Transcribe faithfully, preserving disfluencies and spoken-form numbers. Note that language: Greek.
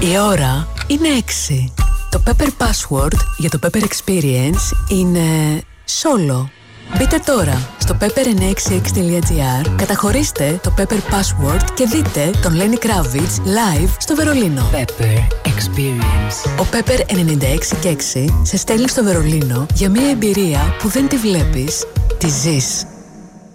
Η ώρα είναι έξι. Το Pepper Password για το Pepper Experience είναι solo. Μπείτε τώρα στο pepper εννιακόσια εξήντα έξι τελεία gr, καταχωρήστε το Pepper Password και δείτε τον Lenny Kravitz live στο Βερολίνο. Pepper Experience. Ο Pepper ενενήντα έξι και έξι σε στέλνει στο Βερολίνο για μια εμπειρία που δεν τη βλέπεις, τη ζεις.